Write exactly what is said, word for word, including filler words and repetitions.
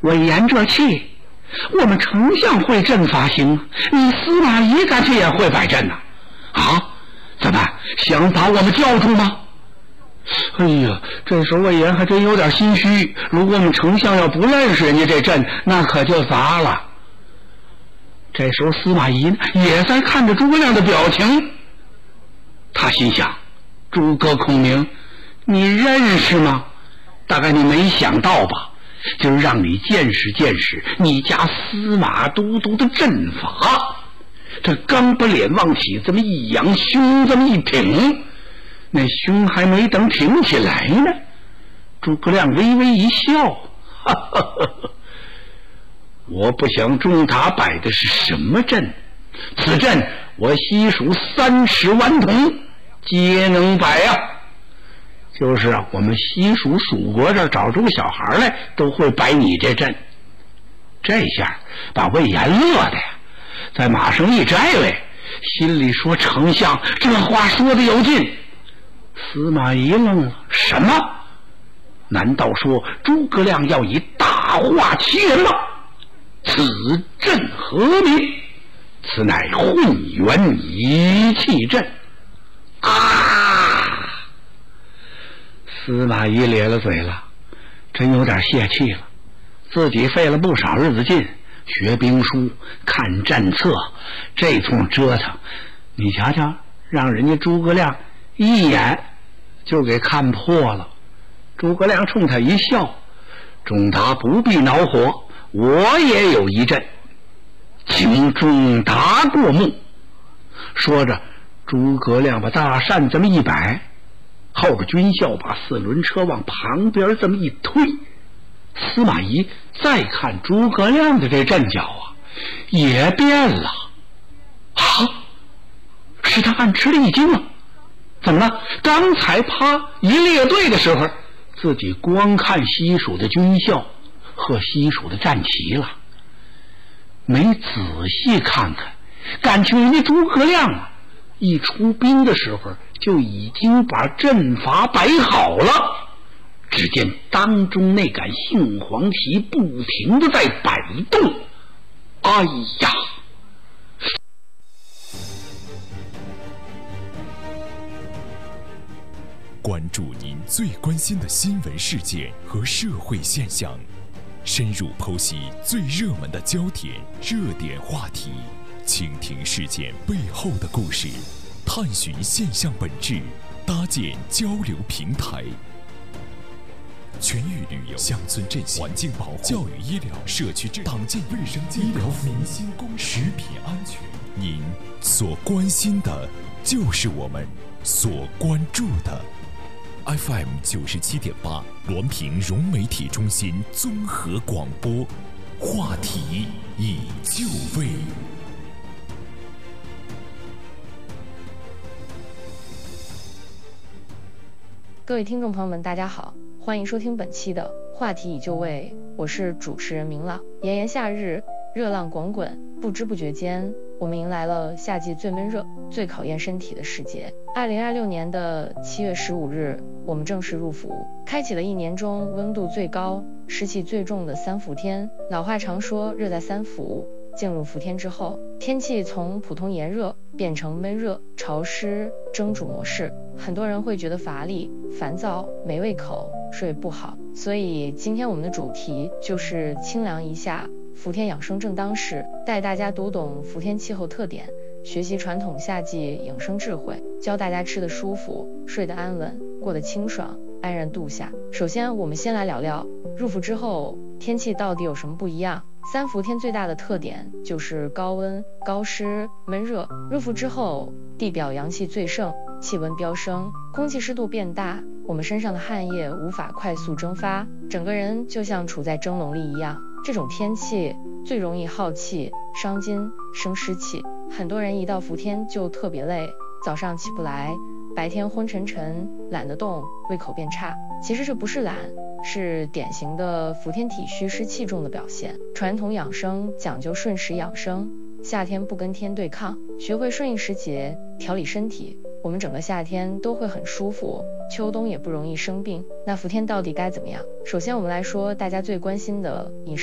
魏延这气，我们丞相会阵法行，你司马懿干脆也会摆阵呢？啊，怎么想把我们叫住吗？哎呀，这时候魏延还真有点心虚，如果我们丞相要不认识人家这阵，那可就砸了。这时候司马懿呢也在看着诸葛亮的表情，他心想，诸葛孔明，你认识吗？大概你没想到吧，就是让你见识见识你家司马都督的阵法。这刚把脸往起这么一扬，胸这么一挺，那胸还没等挺起来呢，诸葛亮微微一笑，哈哈哈哈，我不想中他摆的是什么阵，此阵我西蜀三尺顽童皆能摆啊。就是啊，我们西蜀蜀国这儿找出个小孩来都会摆你这阵。这下把魏延乐的呀，在马上一摘位，心里说，丞相这话说的有劲。司马懿愣了，什么？难道说诸葛亮要以大话欺人吗？此阵何名？此乃混元一气阵啊！司马懿咧了嘴了，真有点泄气了。自己费了不少日子劲，学兵书，看战策，这通折腾，你瞧瞧，让人家诸葛亮一眼就给看破了。诸葛亮冲他一笑，仲达不必恼火，我也有一阵，请仲达过目。说着，诸葛亮把大扇这么一摆，后边军校把四轮车往旁边这么一推，司马懿再看诸葛亮的这阵脚啊，也变了。啊，是他暗吃了一惊了。怎么了？刚才啪一列队的时候，自己光看西蜀的军校和西蜀的战旗了，没仔细看看，感情人家诸葛亮啊，一出兵的时候就已经把阵法摆好了。只见当中那杆杏黄旗不停地在摆动，哎呀！ 关注您最关心的新闻事件和社会现象，深入剖析最热门的焦点、热点话题，倾听事件背后的故事，探寻现象本质，搭建交流平台。全域旅游、乡村振兴、环境保护、教育医疗、社区治党建卫生、医疗、民心公食品安全，您所关心的，就是我们所关注的。F M 九十七点八，滦平融媒体中心综合广播，话题已就位。 各位听众朋友们，大家好，欢迎收听本期的话题已就位，我是主持人明朗。炎炎夏日，热浪滚滚，不知不觉间，我们迎来了夏季最闷热、最考验身体的时节。二零二六年的七月十五日，我们正式入伏，开启了一年中温度最高、湿气最重的三伏天。老话常说，热在三伏。进入伏天之后，天气从普通炎热变成闷热、潮湿、蒸煮模式，很多人会觉得乏力、烦躁、没胃口、睡不好。所以今天我们的主题就是清凉一下，伏天养生正当时，带大家读懂伏天气候特点，学习传统夏季养生智慧，教大家吃得舒服，睡得安稳，过得清爽，安然度夏。首先我们先来聊聊入伏之后天气到底有什么不一样。三伏天最大的特点就是高温、高湿、闷热。入伏之后，地表阳气最盛，气温飙升，空气湿度变大，我们身上的汗液无法快速蒸发，整个人就像处在蒸笼里一样。这种天气最容易耗气、伤筋、生湿气，很多人一到伏天就特别累，早上起不来，白天昏沉沉，懒得动，胃口变差。其实这不是懒，是典型的伏天体虚湿气重的表现。传统养生讲究顺时养生，夏天不跟天对抗，学会顺应时节，调理身体，我们整个夏天都会很舒服，秋冬也不容易生病。那伏天到底该怎么样？首先我们来说大家最关心的饮食